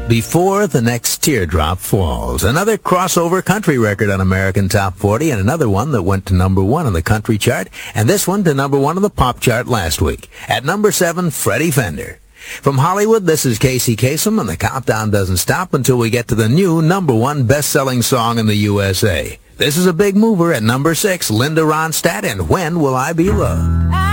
Before the Next Teardrop Falls, another crossover country record on American Top 40, and another one that went to number 1 on the country chart, and this one to number 1 on the pop chart last week. At number 7, Freddie Fender. From Hollywood, this is Casey Kasem, and the countdown doesn't stop until we get to the new number 1 best-selling song in the USA. This is a big mover at number 6, Linda Ronstadt, and When Will I Be Loved?